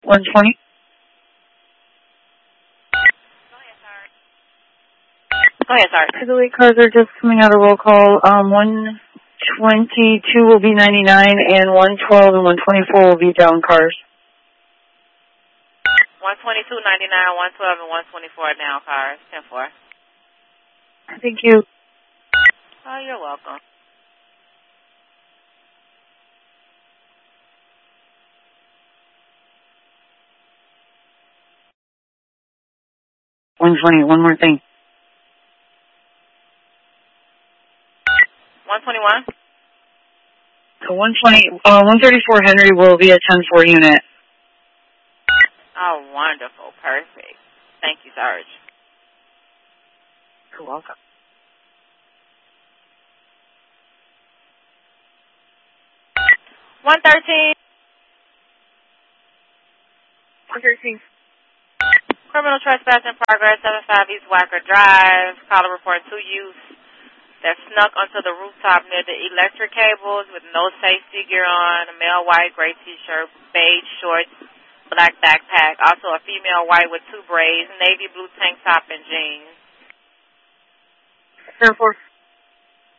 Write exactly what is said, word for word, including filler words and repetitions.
one twenty. Go ahead, sorry. The late cars are just coming out of roll call. Um, one twenty-two will be ninety-nine, and one twelve and one twenty-four will be down cars. one twenty-two, ninety-nine, one twelve, and one twenty-four down cars. ten four. Thank you. Oh, you're welcome. one twenty, one more thing. one twenty-one? So one twenty, uh, one thirty-four Henry will be a ten four unit. Oh, wonderful. Perfect. Thank you, Sarge. You're welcome. one thirteen. one thirteen. Criminal trespass in progress, seven five East Wacker Drive. Caller report two youths that snuck onto the rooftop near the electric cables with no safety gear on, a male white, gray T-shirt, beige shorts, black backpack. Also a female white with two braids, navy blue tank top and jeans. ten four.